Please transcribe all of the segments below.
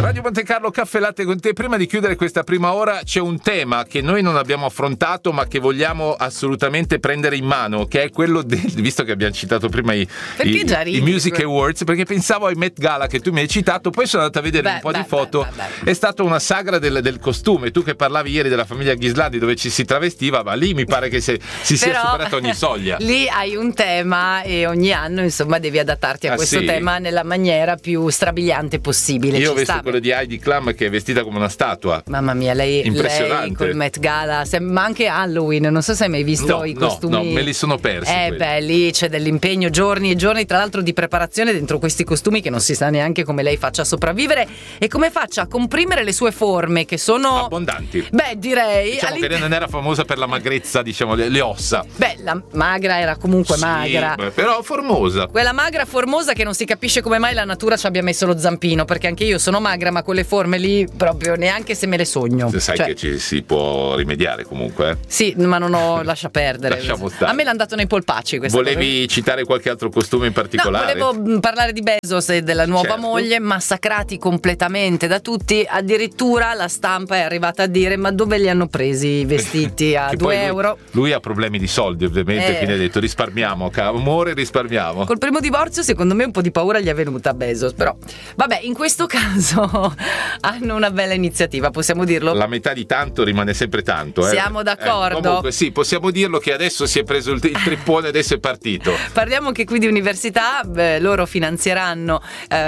Radio Monte Carlo, caffè latte con te. Prima di chiudere questa prima ora c'è un tema che noi non abbiamo affrontato ma che vogliamo assolutamente prendere in mano, che è quello visto che abbiamo citato prima i Music Awards, perché pensavo ai Met Gala che tu mi hai citato, poi sono andato a vedere un po' di foto. È stata una sagra del costume. Tu che parlavi ieri della famiglia Ghislandi dove ci si travestiva, ma lì mi pare che si sia superata ogni soglia. Lì hai un tema e ogni anno insomma devi adattarti a questo tema nella maniera più strabiliante possibile. Io ho visto quello di Heidi Klum che è vestita come una statua. Mamma mia, lei col Met Gala, ma anche Halloween, non so se hai mai visto i costumi. No, me li sono persi. Lì c'è dell'impegno, giorni e giorni tra l'altro di preparazione dentro questi costumi che non si sa neanche come lei faccia a sopravvivere e come faccia a comprimere le sue forme che sono abbondanti. Beh, direi diciamo che non era famosa per la magrezza, diciamo le ossa. Beh, la magra era comunque magra. Però formosa. Quella magra formosa che non si capisce come mai la natura ci abbia messo lo zampino, perché anche io sono magra, ma quelle forme lì proprio neanche se me le sogno. Sai che ci si può rimediare comunque. Sì, ma non ho lascia perdere. Lasciamo stare. A me l'hanno dato nei polpacci questa Volevi citare qualche altro costume in particolare? No, volevo parlare di Bezos e della nuova moglie, massacrati completamente da tutti, addirittura la stampa è arrivata a dire ma dove li hanno presi i vestiti a 2 euro? Lui ha problemi di soldi ovviamente, quindi ha detto risparmiamo, amore, risparmiamo. Col primo divorzio secondo me un po' di paura gli è venuta a Bezos, però vabbè, in questo caso hanno una bella iniziativa, possiamo dirlo. La metà di tanto rimane sempre tanto. Siamo d'accordo. Comunque sì, possiamo dirlo che adesso si è preso il trippone, adesso è partito. Parliamo anche qui di università, loro finanzieranno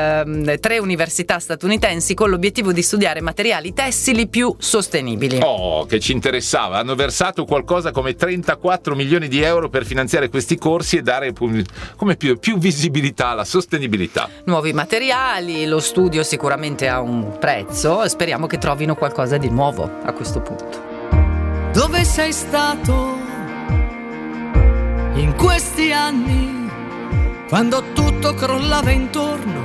3 università statunitensi con l'obiettivo di studiare materiali tessili più sostenibili. Oh, che ci interessava, hanno versato qualcosa come 34 milioni di euro per finanziare questi corsi e dare come più visibilità alla sostenibilità. Nuovi materiali, lo studio sicuramente ha un prezzo, speriamo che trovino qualcosa di nuovo a questo punto. Dove sei stato in questi anni, quando tutto crollava intorno